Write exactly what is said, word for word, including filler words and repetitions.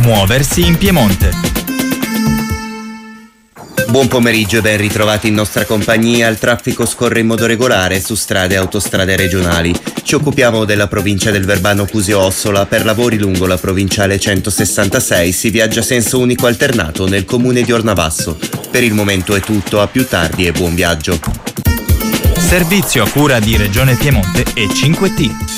Muoversi in Piemonte. Buon pomeriggio e ben ritrovati in nostra compagnia. Il traffico scorre in modo regolare su strade e autostrade regionali. Ci occupiamo della provincia del Verbano-Cusio-Ossola. Per lavori lungo la provinciale centosessantasei si viaggia senso unico alternato nel comune di Ornavasso. Per il momento è tutto, a più tardi e buon viaggio. Servizio a cura di Regione Piemonte e cinque T.